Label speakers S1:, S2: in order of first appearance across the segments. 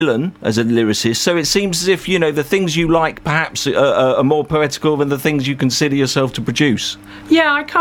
S1: Dylan as a lyricist, so it seems as if, you know, the things you like perhaps are more poetical than the things you consider yourself to produce.
S2: Yeah, I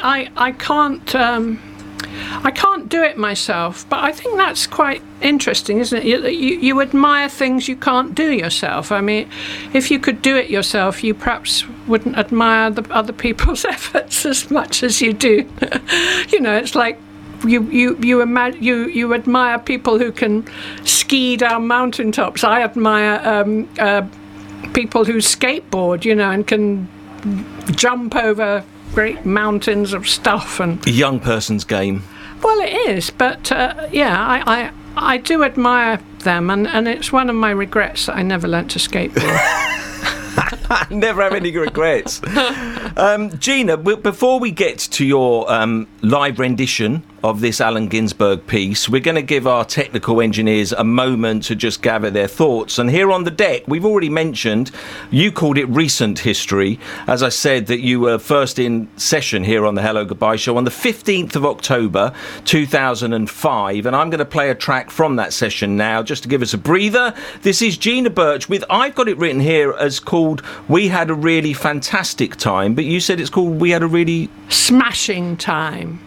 S2: can't do it myself, but I think that's quite interesting, isn't it? You admire things you can't do yourself. I mean, if you could do it yourself, you perhaps wouldn't admire the other people's efforts as much as you do. You know, it's like you admire people who can ski down mountaintops. I admire people who skateboard, you know, and can jump over great mountains of stuff. And
S1: A young person's game.
S2: well, it is, but I do admire them, and it's one of my regrets that I never learnt to skateboard.
S1: Never have any regrets. Gina, before we get to your live rendition of this Allen Ginsberg piece, we're going to give our technical engineers a moment to just gather their thoughts. And here on the deck, we've already mentioned, you called it recent history. As I said, that you were first in session here on the Hello Goodbye Show on the 15th of October 2005. And I'm going to play a track from that session now, just to give us a breather. This is Gina Birch with, I've got it written here as called We Had a Really Fantastic Time, but you said it's called We Had a Really...
S2: Smashing Time.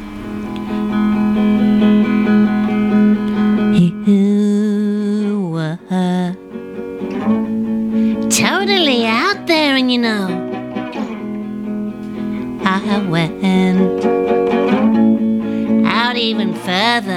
S3: You were totally out there, and you know, I went out even further.